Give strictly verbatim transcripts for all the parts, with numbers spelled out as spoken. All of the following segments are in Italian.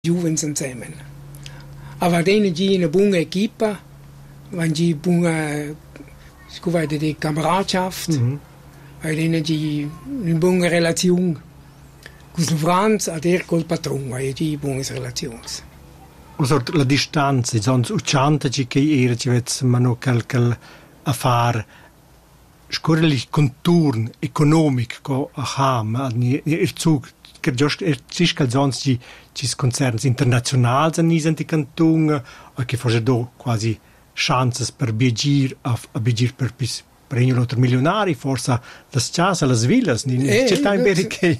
giovani insieme. Aber denen die eine buona equipa, wenn die buona, scusate, die Kameradschaft, mhm. weil denen die eine buona Relation con il Franz e der col patron, weil die buone relazioni. Also la distanza, sonst uchanta ci che era ci vet mano qualche affar scorrelig conturn economic co a ham il zug che just er sich cal sonst ci ci concerns internazionals an isen die canton o che forse do quasi chances per biagir a, a biagir per pis pregno l'altro milionari forse las chas las villas ni eh, città in Bericche.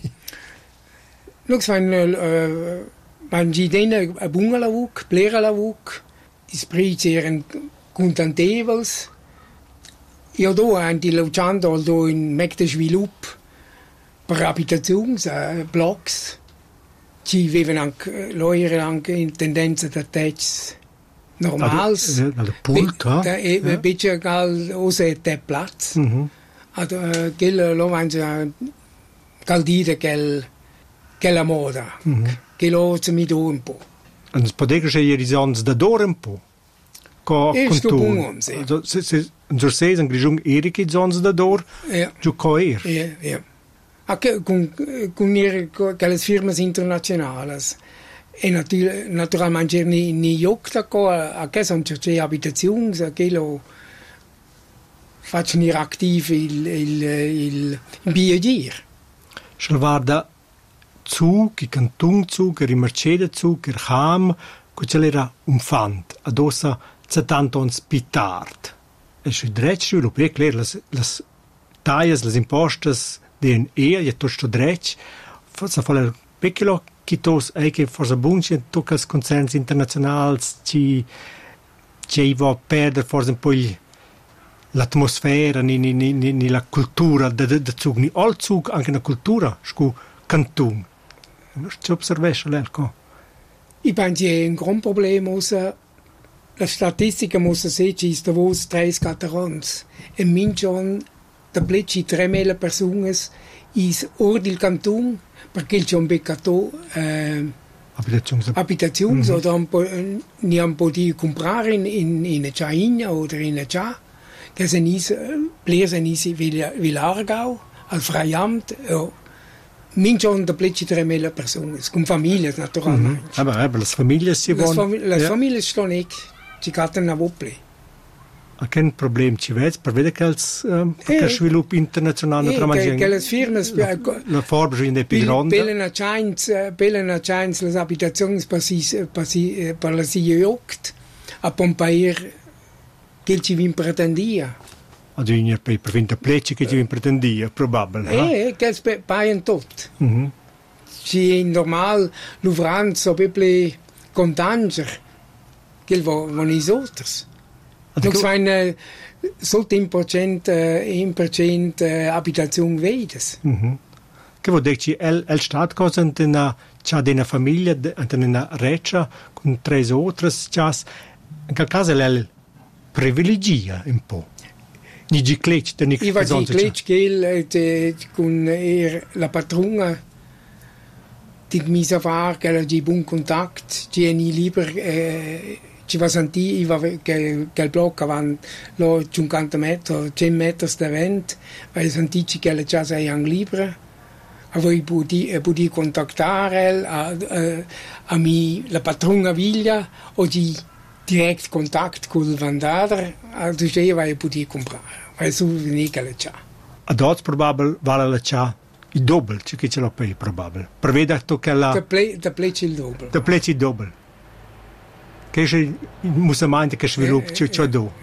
Lux van uh, man ji dene a bunga lavuk, plera lavuk, is prijeren contantevels. Io do anti lauciando do in mecte svilup per abitazions, uh, blocks. Ci viven anche loire anche in tendenza da tech normals. Al pult, ha? Da e ja. Bitte gal ose te Platz. Mhm. Ad uh, gel lo mangia gal dire che che la moda. Mm-hmm. Che lo ci mi do un po'. E spodega che ieri sons da dor un po'. Co conto. Se se zur sei un grigiung erike sons da dor. Ja. Giù coer. Ja, ja. Anche con con ihre quelle firme internazionali. E natur, naturalmente ni ni jocta co a che son certi abitazioni, che lo facciano attivi il il il biagir. Schwarda Zug, i Kantungzug, i Mercedes-Zug, i Ham, quello era un fant, ad ossa settanta ons pitard. E sui dreci europei, claro, las, las taglias, las impostas, den e, e tutto sto dreci, forse fa il piccolo chitos, e che forse bunci in tutti i concerni internazionali, ci, ci va a perdere forse un po' l'atmosfera, ni, ni, ni, ni la cultura del Zug, ni al Zug, anche la cultura, scu cantung. Non ci osservesce l'elco. Ich penso che un gran problema usa la statistica musa se ci sta vos tre catarons e minchon da pleci tremila personas is ordil canton perché il c'è beccato eh, abitazioni abitazioni mm-hmm. o un po' ni un po' di comprare in in in China o in Cha che se nis plesa nis Villargau al Freiamt o minchon da pleci tremila personas con famiglie naturalmente. Mm-hmm. Aber aber las familias si von von las familias stanno ec ci cattano a vople. A che problem ci vedi per vedere che il um, eh, sviluppo internazionale eh, tra che, che le firme la, la forza in più grande pelen a chance pelen a chance le abitazioni per si per si per la si jokt a Pompair che ci vin pretendia. Ad unir per per vinta pleci che ci vin pretendia probabile. Eh, eh che spe paien tot. Mhm. Ci in normal l'uvranza peple contanger che von is otters. Nog zijn sollte procent un percent abitazione vedes. Mhm. Che vuol dire el el stat cosa na c'ha dena famiglia na reccia con tre otras chas in quel caso el privilegia un po'. Ni gi klech de nik I va gi klech che con la patrona dit misa far che la gi buon contact gi ni lieber eh, ci va sentì che, che il blocco avanti lo cinquanta metri, cento metri da vento, vai sentì che le già sei in libera, avevo potuto contattare a, a, a mi, la patrona Viglia o di direct contatto con il venditore, a cui vai potuto comprare, vai su venire che le già. Ad oggi probabile vale la già il doppio, che ce l'ho poi probabile. Per vedere che la... Da pleci il doppio. Da pleci il doppio. Che è musamante che sviluppa ciò ciò do.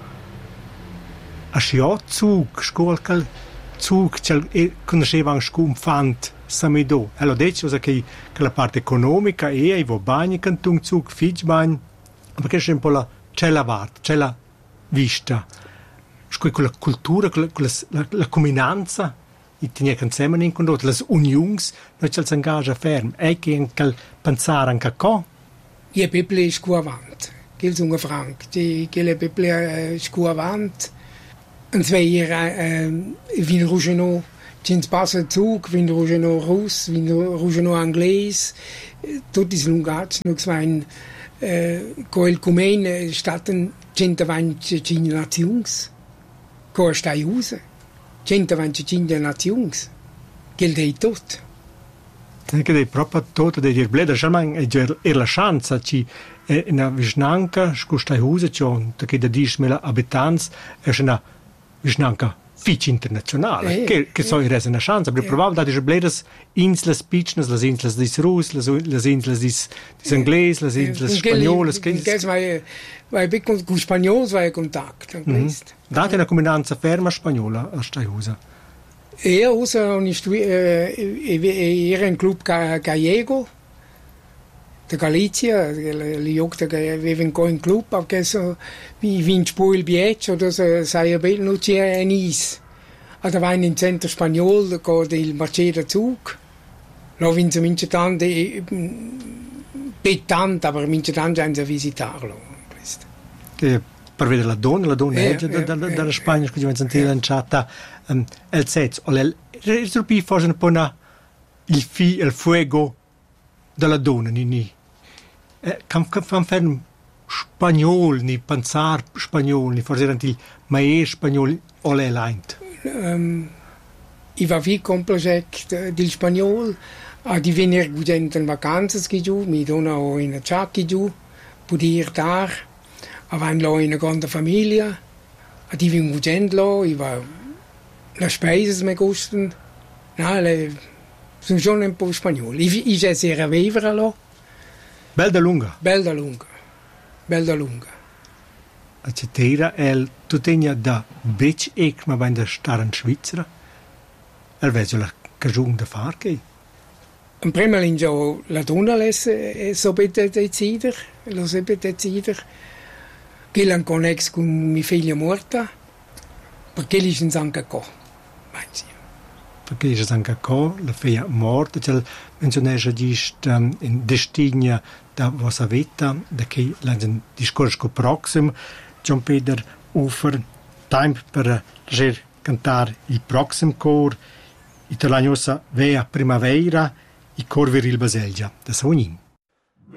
A scio zug, scuol cal zug, e conosceva anche un fant samido. Allora detto che che la parte economica è i vo bagni cantung zug fich bagn, perché c'è un po' la c'è la vart, c'è la vista. Scu quella cultura, quella la, la combinanza i tenia insieme in condotto le unions, noi ci s'engaggia ferm, e che cal pensare anche co. Je peple scu avant, che sono franc, che le peple scu avant, und zwei hier äh, Wien Rougenau, ci passa Zug, wenn du noch Russ, wenn du noch Angles, tutti sono lungati, non svein quel comune staten centoventincinque nazions, co stai usa, centoventincinque nazions, che dei tot. Che dei proprio tot dei dir bleda, schaman è la chance ci na visnanca, sco stai usa, che da diecimila abitanti, è una visnanca fitch internazionale, eh, che, che eh, so in resa una chance, però eh, probabilmente da bleides inslas piccnas, las inslas dis rus, las, las inslas dis, dis eh, angles, las inslas eh, spagnolas, che che vai vai con con spagnols vai contatto, mm-hmm. Date una combinanza ferma spagnola a stai usa. E usa un era un club gallego de Galizia, li jogte aveva un club, perché so vi vince poi il bietto, oder so sai bel non c'è un is. Da war in centro spagnolo con il Mercedes Zug. Lo vince mince tanto pettante, aber mince tanto hanno a visitarlo. Che per vedere la donna, la donna eh, eh, dalla, eh, dalla Spagna, scusi, mi sentite lanciata um, el sez, o el risolvi forse un po' na, il fi, il fuego della donna, ni ni. Eh, kan kan fan spagnol, ni pensar spagnol, ni forse erano il maestro spagnol o le leint. Um, I va vi complosec del spagnol, a di venir gudent in vacanzas che giù, mi dona o in ciacchi giù, podir dar, avan lo in una grande famiglia, a di vin gudent lo, i va la speises me gusten, na, le sono già un po' spagnol. I, i già si era vivere lo. Bel da lunga. Bel da lunga. Bel da lunga. A citera el tutenia da bec ec ma ben da star in Svizzera. El vezo la cagiun da far che. In prima linea la donna lesse so bitte decider, lo se bitte decider. Che l'han connex con mia figlia morta. Perché li sono anche qua. Meinsi. Perché è anche qua la figlia morta, cioè menzionare gist um, in destigna da vostra vita, da che l'hanno discorso prossimo, John Peter Ufer, tempo per uh, cantare il prossimo cor, italianosa Vea Primavera, il cor viril Baselgia, da Savognin.